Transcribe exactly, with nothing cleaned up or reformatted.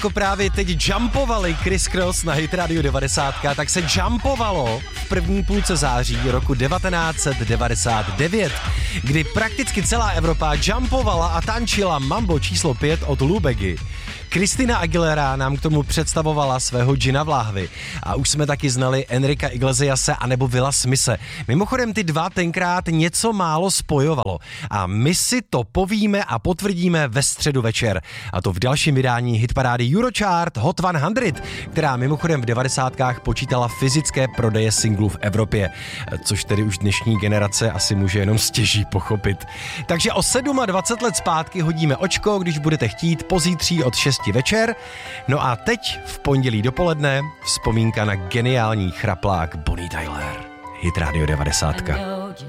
jako právě teď jumpovali Criss Cross na Hit Radio devadesát, tak se jumpovalo v první půlce září roku devatenáct set devadesát devět, kdy prakticky celá Evropa jumpovala a tančila mambo číslo pět od Lubegy. Christina Aguilera nám k tomu představovala svého džina v láhvi a už jsme taky znali Enrika Iglesiase anebo Willa Smithe. Mimochodem ty dva tenkrát něco málo spojovalo a my si to povíme a potvrdíme ve středu večer. A to v dalším vydání hitparády Eurochart Hot sto, která mimochodem v devadesátkách počítala fyzické prodeje singlů v Evropě, což tedy už dnešní generace asi může jenom stěží pochopit. Takže o dvacet sedm let zpátky hodíme očko, když budete chtít, pozítří od šesti večer. No a teď v pondělí dopoledne vzpomínka na geniální chraplák Bonnie Tyler. Hit Radio devadesát.